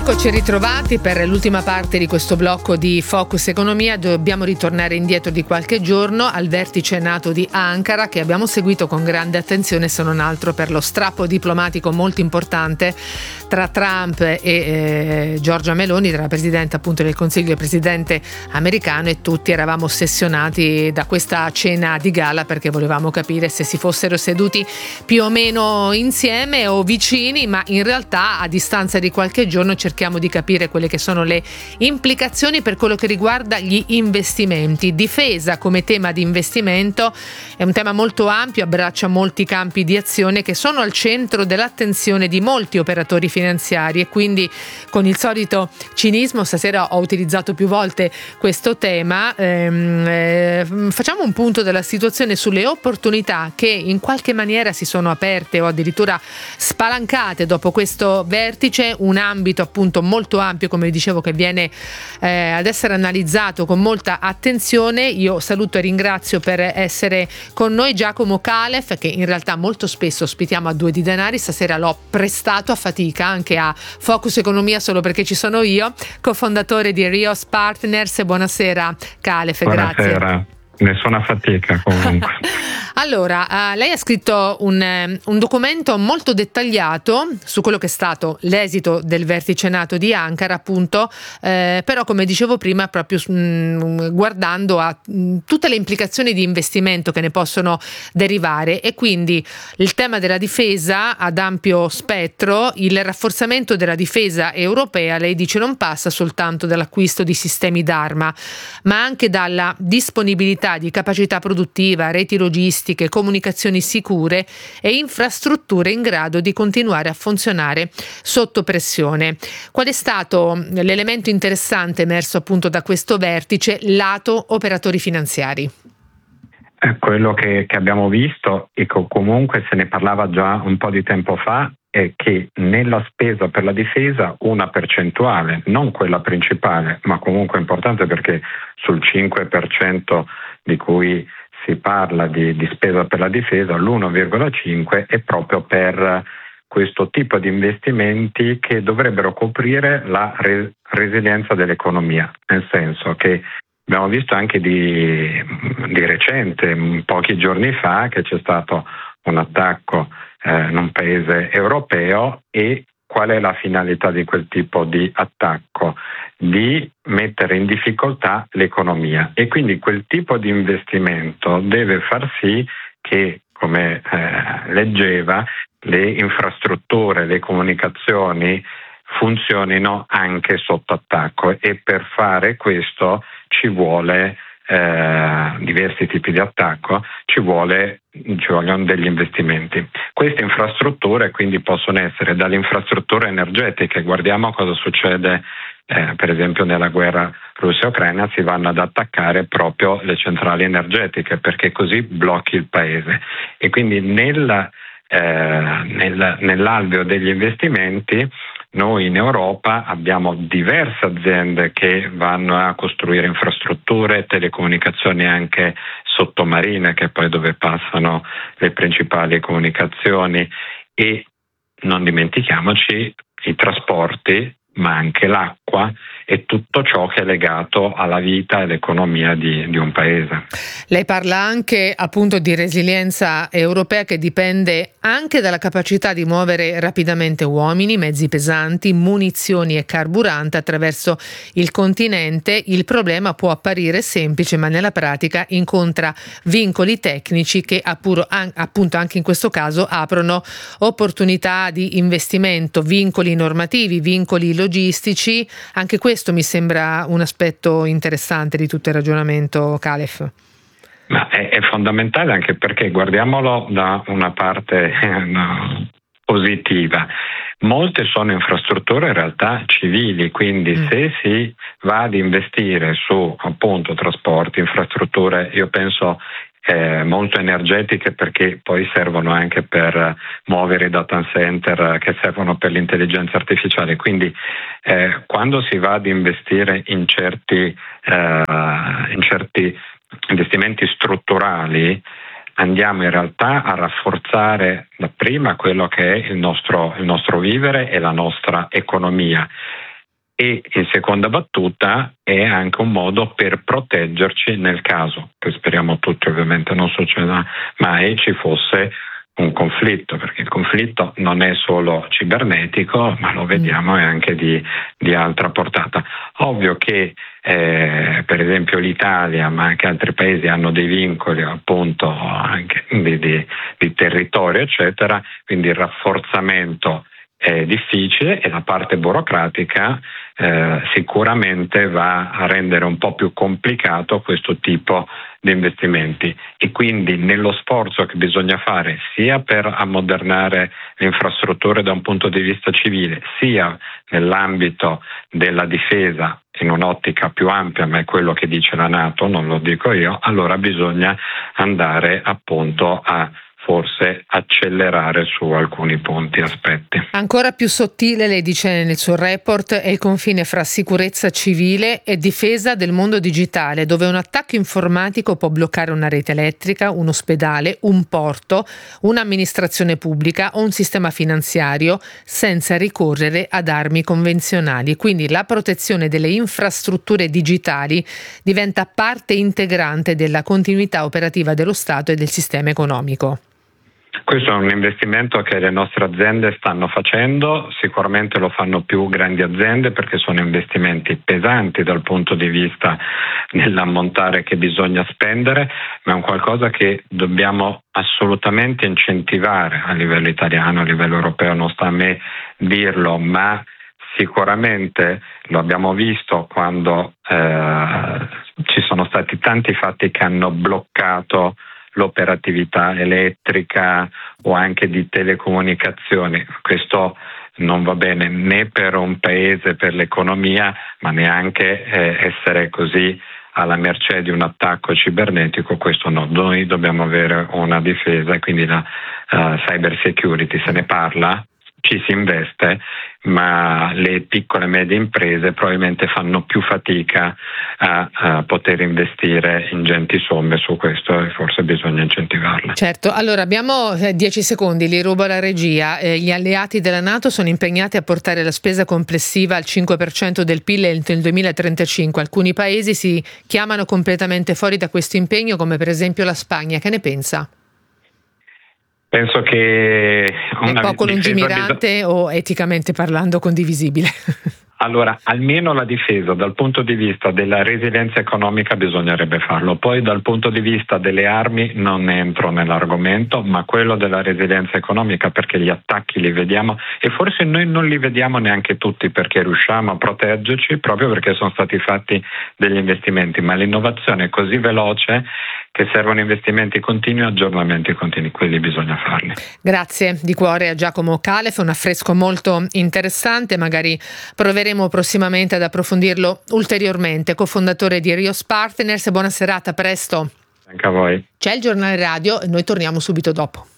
Eccoci ritrovati per l'ultima parte di questo blocco di Focus Economia. Dobbiamo ritornare indietro di qualche giorno al vertice NATO di Ankara, che abbiamo seguito con grande attenzione, se non altro per lo strappo diplomatico molto importante tra Trump e Giorgia Meloni, tra la Presidente appunto del Consiglio e il Presidente americano, e tutti eravamo ossessionati da questa cena di gala perché volevamo capire se si fossero seduti più o meno insieme o vicini, ma in realtà a distanza di qualche giorno cerchiamo di capire quelle che sono le implicazioni per quello che riguarda gli investimenti. Difesa come tema di investimento è un tema molto ampio, abbraccia molti campi di azione che sono al centro dell'attenzione di molti operatori finanziari, e quindi con il solito cinismo stasera ho utilizzato più volte questo tema. Facciamo un punto della situazione sulle opportunità che in qualche maniera si sono aperte o addirittura spalancate dopo questo vertice, un ambito appunto molto ampio, come dicevo, che viene ad essere analizzato con molta attenzione. Io saluto e ringrazio per essere con noi Giacomo Calef, che in realtà molto spesso ospitiamo a Due di Denari. Stasera l'ho prestato a fatica anche a Focus Economia solo perché ci sono io, cofondatore di Rios Partners. Buonasera Calef. Buonasera. Grazie. Nessuna fatica comunque. Allora, lei ha scritto un documento molto dettagliato su quello che è stato l'esito del vertice NATO di Ankara, appunto, però come dicevo prima proprio guardando a tutte le implicazioni di investimento che ne possono derivare, e quindi il tema della difesa ad ampio spettro, il rafforzamento della difesa europea, lei dice, non passa soltanto dall'acquisto di sistemi d'arma, ma anche dalla disponibilità di capacità produttiva, reti logistiche, comunicazioni sicure e infrastrutture in grado di continuare a funzionare sotto pressione. Qual è stato l'elemento interessante emerso appunto da questo vertice lato operatori finanziari? Quello che abbiamo visto, e comunque se ne parlava già un po' di tempo fa, è che nella spesa per la difesa una percentuale, non quella principale, ma comunque importante, perché sul 5% di cui si parla di spesa per la difesa, l'1,5 è proprio per questo tipo di investimenti che dovrebbero coprire la resilienza dell'economia, nel senso che abbiamo visto anche di recente, pochi giorni fa, che c'è stato un attacco in un paese europeo. E qual è la finalità di quel tipo di attacco? Di mettere in difficoltà l'economia, e quindi quel tipo di investimento deve far sì che, come leggeva, le infrastrutture, le comunicazioni funzionino anche sotto attacco, e per fare questo ci vuole diversi tipi di attacco, ci vogliono degli investimenti. Queste infrastrutture quindi possono essere dalle infrastrutture energetiche. Guardiamo cosa succede per esempio nella guerra Russia-Ucraina, si vanno ad attaccare proprio le centrali energetiche perché così blocchi il paese, e quindi nell'alveo degli investimenti noi in Europa abbiamo diverse aziende che vanno a costruire infrastrutture, telecomunicazioni anche sottomarine, che è poi dove passano le principali comunicazioni, e non dimentichiamoci i trasporti, ma anche l'acqua e tutto ciò che è legato alla vita e all'economia di un paese. Lei parla anche appunto di resilienza europea, che dipende anche dalla capacità di muovere rapidamente uomini, mezzi pesanti, munizioni e carburante attraverso il continente. Il problema può apparire semplice, ma nella pratica incontra vincoli tecnici che appunto anche in questo caso aprono opportunità di investimento, vincoli normativi, vincoli logistici. Anche questo mi sembra un aspetto interessante di tutto il ragionamento, Calef. Ma è fondamentale, anche perché guardiamolo da una parte positiva. Molte sono infrastrutture in realtà civili, quindi se si va ad investire su appunto trasporti, infrastrutture, io penso molto energetiche, perché poi servono anche per muovere i data center che servono per l'intelligenza artificiale, quindi quando si va ad investire in certi investimenti strutturali, andiamo in realtà a rafforzare dapprima quello che è il nostro vivere e la nostra economia. e in seconda battuta è anche un modo per proteggerci nel caso, che speriamo tutti ovviamente non succeda mai, ci fosse un conflitto, perché il conflitto non è solo cibernetico, ma lo vediamo è anche di altra portata. Ovvio che per esempio l'Italia, ma anche altri paesi hanno dei vincoli appunto anche di territorio eccetera, quindi il rafforzamento è difficile e la parte burocratica sicuramente va a rendere un po' più complicato questo tipo di investimenti, e quindi nello sforzo che bisogna fare sia per ammodernare le infrastrutture da un punto di vista civile, sia nell'ambito della difesa in un'ottica più ampia, ma è quello che dice la NATO, non lo dico io, allora bisogna andare appunto a forse accelerare su alcuni punti, aspetti. Ancora più sottile, lei dice nel suo report, è il confine fra sicurezza civile e difesa del mondo digitale, dove un attacco informatico può bloccare una rete elettrica, un ospedale, un porto, un'amministrazione pubblica o un sistema finanziario senza ricorrere ad armi convenzionali. Quindi la protezione delle infrastrutture digitali diventa parte integrante della continuità operativa dello Stato e del sistema economico. Questo è un investimento che le nostre aziende stanno facendo, sicuramente lo fanno più grandi aziende perché sono investimenti pesanti dal punto di vista dell'ammontare che bisogna spendere, ma è un qualcosa che dobbiamo assolutamente incentivare a livello italiano, a livello europeo, non sta a me dirlo, ma sicuramente lo abbiamo visto quando ci sono stati tanti fatti che hanno bloccato l'operatività elettrica o anche di telecomunicazioni. Questo non va bene né per un paese, per l'economia, ma neanche essere così alla mercé di un attacco cibernetico, questo no. Noi dobbiamo avere una difesa e quindi la cyber security, se ne parla, ci si investe, ma le piccole e medie imprese probabilmente fanno più fatica a poter investire ingenti somme su questo e forse bisogna incentivarle. Certo, allora abbiamo 10 secondi, li rubo la regia. Gli alleati della NATO sono impegnati a portare la spesa complessiva al 5% del PIL nel 2035. Alcuni paesi si chiamano completamente fuori da questo impegno, come per esempio la Spagna. Che ne pensa? Penso che è poco lungimirante o eticamente parlando condivisibile? Allora, almeno la difesa dal punto di vista della resilienza economica bisognerebbe farlo. Poi dal punto di vista delle armi non entro nell'argomento, ma quello della resilienza economica, perché gli attacchi li vediamo e forse noi non li vediamo neanche tutti perché riusciamo a proteggerci proprio perché sono stati fatti degli investimenti, ma l'innovazione è così veloce che servono investimenti continui e aggiornamenti continui, quelli bisogna farli. Grazie di cuore a Giacomo Calef, un affresco molto interessante, magari proveremo prossimamente ad approfondirlo ulteriormente. Cofondatore di Rios Partners, buona serata, a presto. Anche a voi. C'è il giornale radio e noi torniamo subito dopo.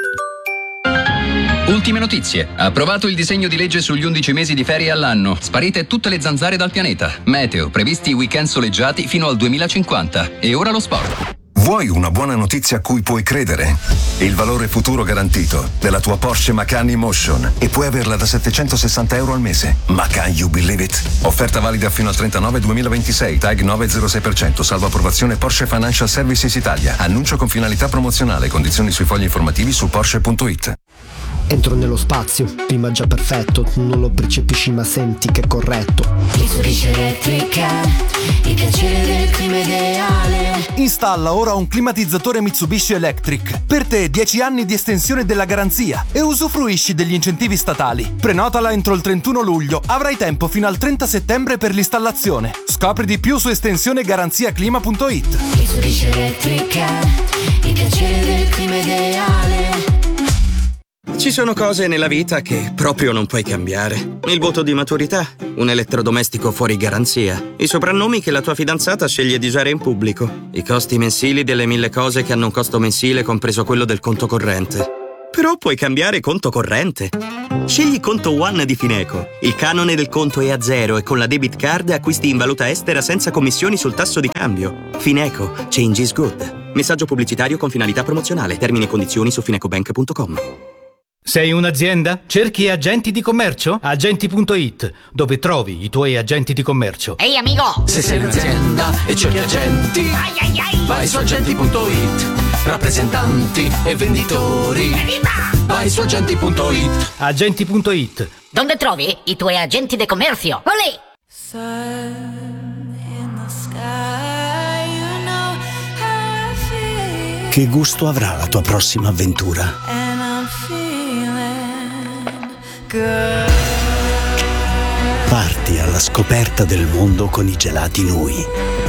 Ultime notizie. Approvato il disegno di legge sugli 11 mesi di ferie all'anno. Sparite tutte le zanzare dal pianeta. Meteo, previsti weekend soleggiati fino al 2050. E ora lo sport. Vuoi una buona notizia a cui puoi credere? Il valore futuro garantito della tua Porsche Macan E-Motion e puoi averla da €760 al mese. Macan, you believe it? Offerta valida fino al 39/2026, TAG 906%, salvo approvazione Porsche Financial Services Italia. Annuncio con finalità promozionale, condizioni sui fogli informativi su Porsche.it. Entro nello spazio, clima già perfetto, non lo percepisci ma senti che è corretto. Mitsubishi Elettrica, il piacere del clima ideale. Installa ora un climatizzatore Mitsubishi Electric. Per te 10 anni di estensione della garanzia e usufruisci degli incentivi statali. Prenotala entro il 31 luglio, avrai tempo fino al 30 settembre per l'installazione. Scopri di più su estensionegaranziaclima.it. Mitsubishi Elettrica, il piacere del clima ideale. Ci sono cose nella vita che proprio non puoi cambiare. Il voto di maturità, un elettrodomestico fuori garanzia, i soprannomi che la tua fidanzata sceglie di usare in pubblico, i costi mensili delle 1000 cose che hanno un costo mensile compreso quello del conto corrente. Però puoi cambiare conto corrente. Scegli Conto One di Fineco. Il canone del conto è a zero e con la debit card acquisti in valuta estera senza commissioni sul tasso di cambio. Fineco. Change is good. Messaggio pubblicitario con finalità promozionale. Termini e condizioni su finecobank.com. Sei un'azienda? Cerchi agenti di commercio? Agenti.it, dove trovi i tuoi agenti di commercio. Ehi amico! Se sei un'azienda e cerchi agenti, vai su agenti.it. Rappresentanti e venditori, vai su agenti.it. Agenti.it. Dove trovi i tuoi agenti di commercio? Olè! Che gusto avrà la tua prossima avventura? Parti alla scoperta del mondo con i gelati Nui.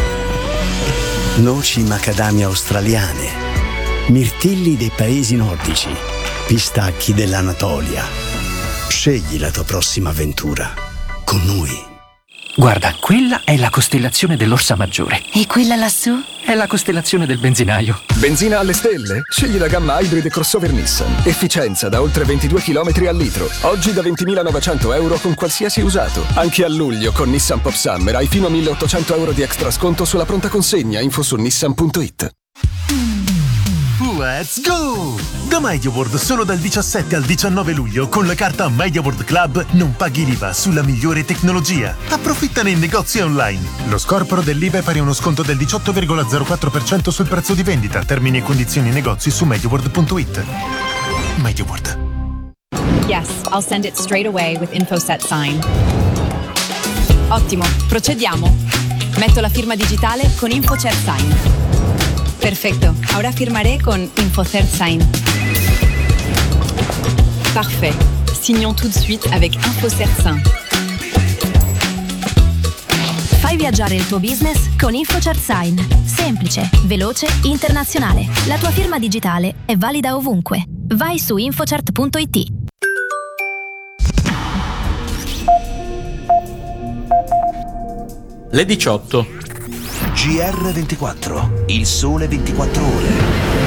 Noci macadamia australiane, mirtilli dei paesi nordici, pistacchi dell'Anatolia. Scegli la tua prossima avventura con Nui. Guarda, quella è la costellazione dell'Orsa Maggiore. E quella lassù? È la costellazione del benzinaio. Benzina alle stelle? Scegli la gamma Hybrid crossover Nissan. Efficienza da oltre 22 km al litro. Oggi da 20.900 euro con qualsiasi usato. Anche a luglio con Nissan Pop Summer hai fino a 1.800 euro di extra sconto sulla pronta consegna. Info su nissan.it. Let's go! Da MediaWorld solo dal 17 al 19 luglio con la carta MediaWorld Club non paghi l'IVA sulla migliore tecnologia. Approfittane in negozi online. Lo scorporo dell'IVA è pari a uno sconto del 18,04% sul prezzo di vendita. Termini e condizioni negozi su MediaWorld.it. MediaWorld. Yes, I'll send it straight away with InfoSet Sign. Ottimo, procediamo. Metto la firma digitale con InfoCert Sign. Perfecto, ahora firmaré con InfoCert Sign. Parfait. Signons tout de suite avec InfoCert Sign. Fai viaggiare il tuo business con InfoCert Sign. Semplice, veloce, internazionale. La tua firma digitale è valida ovunque. Vai su infocert.it. Le 18. GR24, il sole 24 ore.